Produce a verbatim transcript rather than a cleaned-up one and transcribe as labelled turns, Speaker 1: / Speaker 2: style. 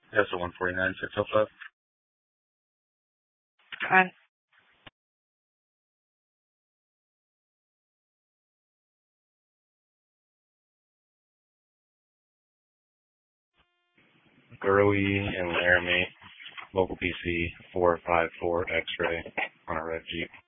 Speaker 1: Yeah, so one forty-nine, six oh five.
Speaker 2: Con-
Speaker 1: Gurley and Laramie, local P C, four five four X-ray on a red Jeep.